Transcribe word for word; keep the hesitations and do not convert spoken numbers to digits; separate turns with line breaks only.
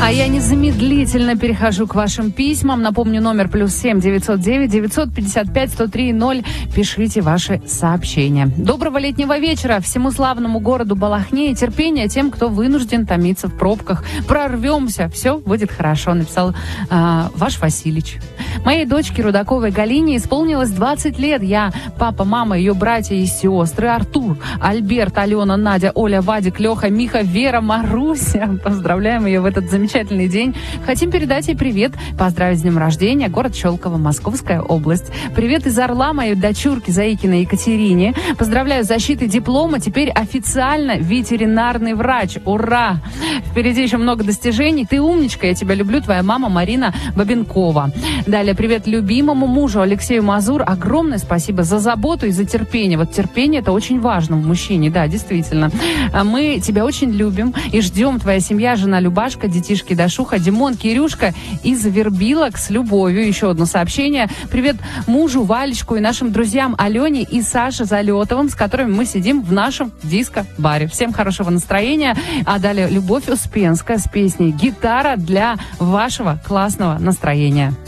А я незамедлительно перехожу к вашим письмам. Напомню, номер плюс семь девятьсот девять девятьсот пятьдесят пять сто три ноль. Пишите ваши сообщения. Доброго летнего вечера всему славному городу Балахне и терпения тем, кто вынужден томиться в пробках. Прорвемся, все будет хорошо, написал э, ваш Василич. Моей дочке Рудаковой Галине исполнилось двадцать лет. Я, папа, мама, ее братья и сестры, Артур, Альберт, Алена, Надя, Оля, Вадик, Леха, Миха, Вера, Маруся. Поздравляем ее в этот замечательный день. Хотим передать ей привет, поздравить с днем рождения, город Щелково, Московская область. Привет из Орла моей дочурке Заикиной Екатерине. Поздравляю с защитой диплома. Теперь официально ветеринарный врач. Ура! Впереди еще много достижений. Ты умничка, я тебя люблю. Твоя мама Марина Бабенкова. Далее привет любимому мужу Алексею Мазур. Огромное спасибо за заботу и за терпение. Вот терпение — это очень важно в мужчине. Да, действительно. Мы тебя очень любим и ждем. Твоя семья, жена Любашка, детишки Дашуха, Димон, Кирюшка из Вербилок с любовью. Еще одно сообщение. Привет мужу Валечку и нашим друзьям Алене и Саше Залетовым, с которыми мы сидим в нашем диско-баре. Всем хорошего настроения. А далее Любовь Успенская с песней «Гитара для вашего классного настроения».